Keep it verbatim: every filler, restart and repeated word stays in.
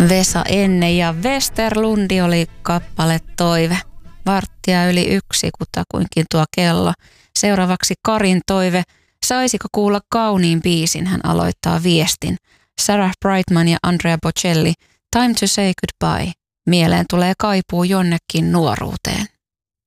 Vesa Enne ja Westerlundi oli kappale Toive. Varttia yli yksi kutakuinkin tuo kello. Seuraavaksi Karin toive. Saisiko kuulla kauniin biisin, hän aloittaa viestin. Sarah Brightman ja Andrea Bocelli. Time to say goodbye. Mieleen tulee kaipuu jonnekin nuoruuteen.